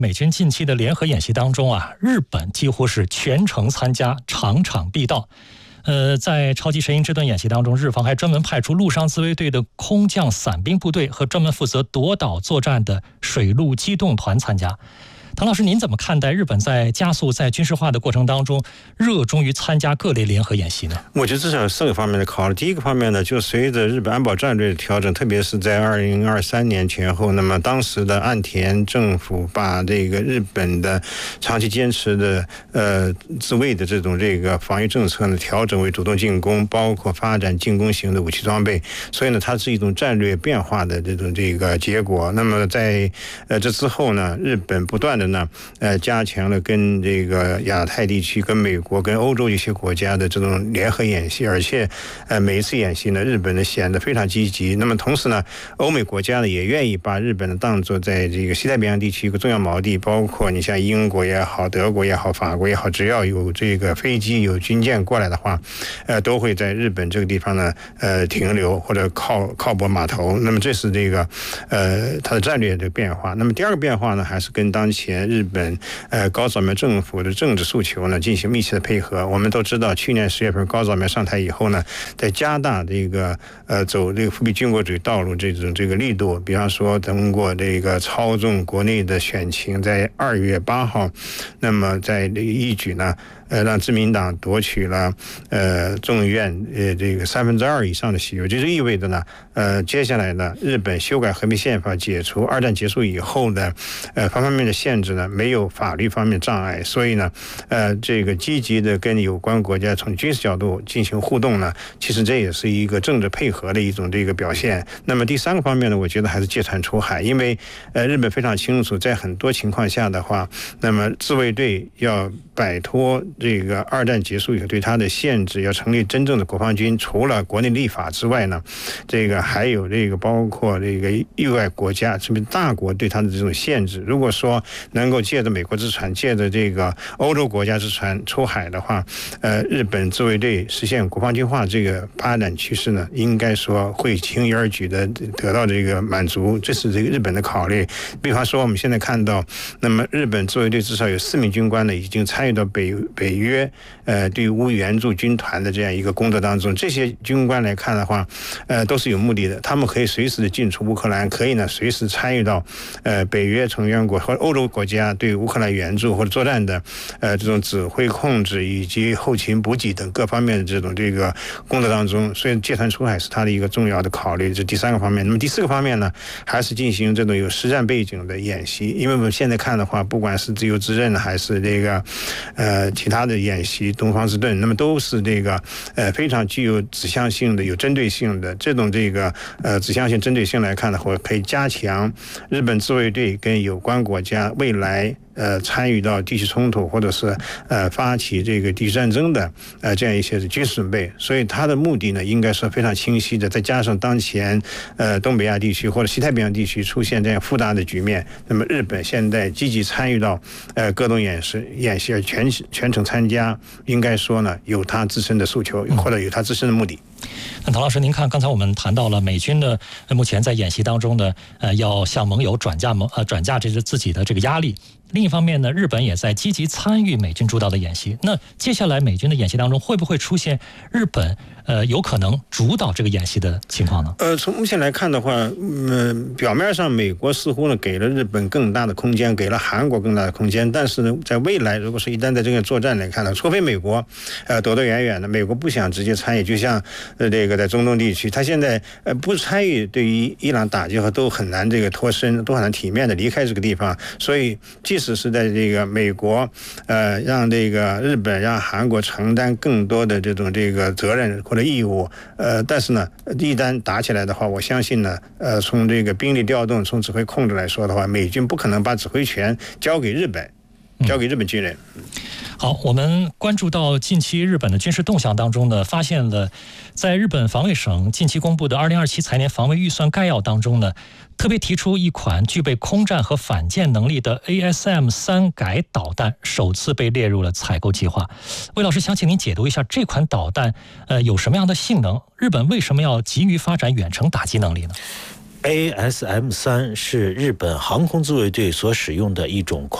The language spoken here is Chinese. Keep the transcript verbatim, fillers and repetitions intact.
美军近期的联合演习当中啊，日本几乎是全程参加，场场必到。呃，在超级神鹰之盾演习当中，日方还专门派出陆上自卫队的空降伞兵部队和专门负责夺岛作战的水陆机动团参加。唐老师，您怎么看待日本在加速在军事化的过程当中，热衷于参加各类联合演习呢？ 我觉得至少有四个方面的考虑。第一个方面呢，就随着日本安保战略的调整，特别是在二零二三年前后，那么当时的岸田政府把这个日本的长期坚持的呃自卫的这种这个防御政策呢，调整为主动进攻，包括发展进攻型的武器装备，所以呢，它是一种战略变化的这种这个结果。那么在呃这之后呢，日本不断的呢，呃，加强了跟这个亚太地区、跟美国、跟欧洲一些国家的这种联合演习，而且，呃，每一次演习呢，日本呢显得非常积极。那么同时呢，欧美国家呢也愿意把日本呢当作在这个西太平洋地区一个重要锚地，包括你像英国也好、德国也好、法国也好，只要有这个飞机、有军舰过来的话，呃，都会在日本这个地方呢，呃，停留或者靠靠泊码头。那么这是这个，呃，它的战略的变化。那么第二个变化呢，还是跟当前日本呃高扫描政府的政治诉求呢进行密切的配合。我们都知道，去年十月份高扫描上台以后呢，在加大这个呃走这个复辟军国主义道路这种这个力度，比方说通过这个操纵国内的选情，在二月八号，那么在这个一举呢。呃，让自民党夺取了呃众议院呃这个三分之二以上的席位，这就意味着呢，呃，接下来呢，日本修改和平宪法，解除二战结束以后的呃方方面面的限制呢，没有法律方面障碍，所以呢，呃，这个积极的跟有关国家从军事角度进行互动呢，其实这也是一个政治配合的一种这个表现。那么第三个方面呢，我觉得还是借船出海，因为呃日本非常清楚，在很多情况下的话，那么自卫队要摆脱这个二战结束以后对它的限制，要成立真正的国防军，除了国内立法之外呢，这个还有这个包括这个域外国家，特别大国对它的这种限制。如果说能够借着美国之船，借着这个欧洲国家之船出海的话，呃，日本自卫队实现国防军化这个发展趋势呢，应该说会轻而易举的得到这个满足，这是这个日本的考虑。比方说，我们现在看到，那么日本自卫队至少有四名军官呢，已经参与到北北约呃对乌援助军团的这样一个工作当中。这些军官来看的话，呃都是有目的的，他们可以随时的进出乌克兰，可以呢随时参与到呃北约成员国或欧洲国家对乌克兰援助或者作战的呃这种指挥控制以及后勤补给等各方面的这种这个工作当中。所以借船出海是他的一个重要的考虑，这是第三个方面。那么第四个方面呢，还是进行这种有实战背景的演习。因为我们现在看的话，不管是自由之刃还是这个呃其他的演习，东方之盾，那么都是这个呃非常具有指向性的、有针对性的。这种这个呃指向性、针对性来看的话，可以加强日本自卫队跟有关国家未来呃参与到地区冲突或者是呃发起这个地区战争的呃这样一些军事准备。所以它的目的呢，应该是非常清晰的。再加上当前呃东北亚地区或者西太平洋地区出现这样复杂的局面，那么日本现在积极参与到呃各种演习演习而全全程参加，应该说呢有它自身的诉求或者有它自身的目的。 那唐老师，您看，刚才我们谈到了美军的目前在演习当中呢，呃，要向盟友转嫁盟呃转嫁这是自己的这个压力。另一方面呢，日本也在积极参与美军主导的演习。那接下来美军的演习当中，会不会出现日本呃有可能主导这个演习的情况呢？ 呃，从目前来看的话，嗯、呃，表面上美国似乎呢给了日本更大的空间，给了韩国更大的空间，但是呢，在未来如果是一旦在这个作战来看呢，除非美国呃躲得远远的，美国不想直接参与，就像呃这个在中东地区，他现在呃不参与，对于伊朗打击和都很难这个脱身，都很难体面的离开这个地方，所以即使是在这个美国呃让这个日本让韩国承担更多的这种这个责任或者义务，呃但是呢一旦打起来的话，我相信呢呃从这个兵力调动从指挥控制来说的话，美军不可能把指挥权交给日本交给日本军人。嗯好，我们关注到近期日本的军事动向当中呢，发现了在日本防卫省近期公布的二零二七财年防卫预算概要当中呢，特别提出一款具备空战和反舰能力的 A S M 三 改导弹首次被列入了采购计划。魏老师，想请您解读一下这款导弹呃有什么样的性能？日本为什么要急于发展远程打击能力呢？ A S M 三是日本航空自卫队所使用的一种